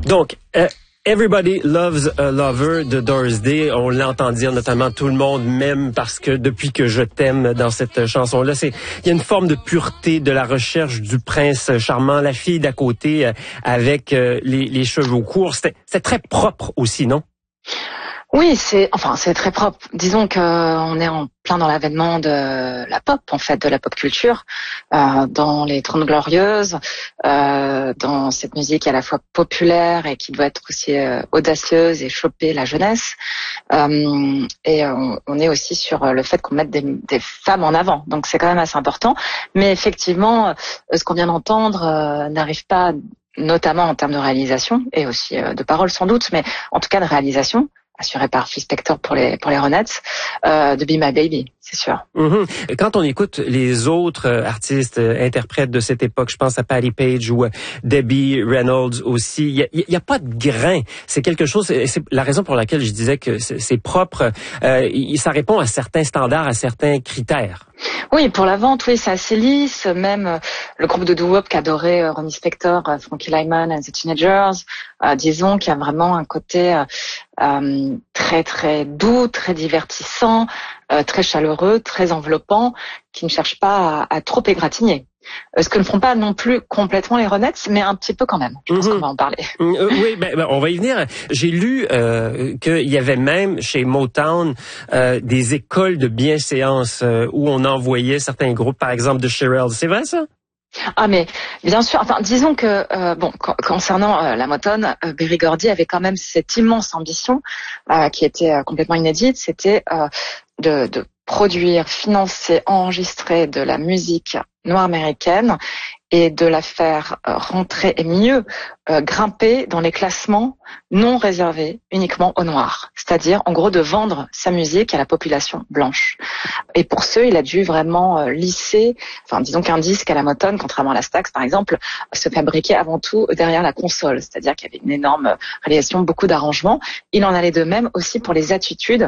Donc, Everybody Loves a Lover de Doris Day. On l'entend dire notamment tout le monde m'aime parce que depuis que je t'aime dans cette chanson-là, il y a une forme de pureté de la recherche du prince charmant, la fille d'à côté avec les cheveux courts. C'est très propre aussi, non? Oui, c'est très propre. Disons que on est en plein dans l'avènement de la pop, en fait, de la pop culture, dans les 30 Glorieuses, dans cette musique à la fois populaire et qui doit être aussi audacieuse et choper la jeunesse. Et on est aussi sur le fait qu'on mette des femmes en avant. Donc c'est quand même assez important. Mais effectivement, ce qu'on vient d'entendre n'arrive pas, notamment en termes de réalisation et aussi de paroles sans doute, mais en tout cas de réalisation, assuré par Phil Spector pour les Ronettes, de Be My Baby, c'est sûr. Mm-hmm. Quand on écoute les autres artistes, interprètes de cette époque, je pense à Patti Page ou Debbie Reynolds aussi, il y a pas de grain. C'est quelque chose, c'est la raison pour laquelle je disais que c'est propre. Ça répond à certains standards, à certains critères. Oui, pour la vente, oui, c'est assez lisse. Même le groupe de doo-wop qu'adorait Ronnie Spector, Frankie Lyman and the Teenagers, disons qu'il y a vraiment un côté très très doux, très divertissant, très chaleureux, très enveloppant, qui ne cherche pas à trop égratigner. Ce que ne font pas non plus complètement les Ronettes, mais un petit peu quand même. Je pense qu'on va en parler. Oui, on va y venir. J'ai lu qu'il y avait même chez Motown des écoles de bienséance où on envoyait certains groupes, par exemple de Cherrelle. C'est vrai ça? Ah mais bien sûr. Enfin, disons que concernant la Motown, Berry Gordy avait quand même cette immense ambition qui était complètement inédite. C'était de produire, financer, enregistrer de la musique noire américaine et de la faire rentrer et mieux grimper dans les classements non réservés uniquement aux Noirs. C'est-à-dire, en gros, de vendre sa musique à la population blanche. Et pour ce, il a dû vraiment lisser, disons qu'un disque à la Motown, contrairement à la Stax par exemple, se fabriquait avant tout derrière la console. C'est-à-dire qu'il y avait une énorme réalisation, beaucoup d'arrangements. Il en allait de même aussi pour les attitudes